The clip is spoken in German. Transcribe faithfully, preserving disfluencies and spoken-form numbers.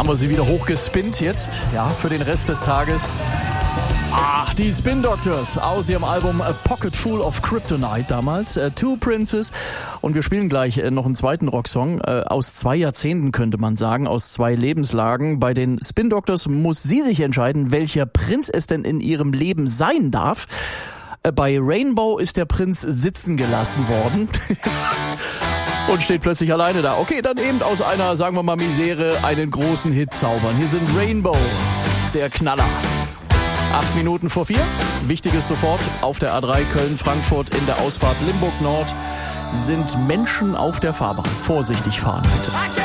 Haben wir sie wieder hochgespinnt jetzt, ja, für den Rest des Tages. Ach, die Spin Doctors aus ihrem Album A Pocket Full of Kryptonite damals, äh, Two Princes. Und wir spielen gleich äh, noch einen zweiten Rocksong äh, aus zwei Jahrzehnten, könnte man sagen, aus zwei Lebenslagen. Bei den Spin Doctors muss sie sich entscheiden, welcher Prinz es denn in ihrem Leben sein darf. Äh, bei Rainbow ist der Prinz sitzen gelassen worden. Und steht plötzlich alleine da. Okay, dann eben aus einer, sagen wir mal, Misere einen großen Hit zaubern. Hier sind Rainbow, der Knaller. Acht Minuten vor vier. Wichtiges sofort auf der A drei Köln-Frankfurt in der Ausfahrt Limburg Nord sind Menschen auf der Fahrbahn. Vorsichtig fahren bitte.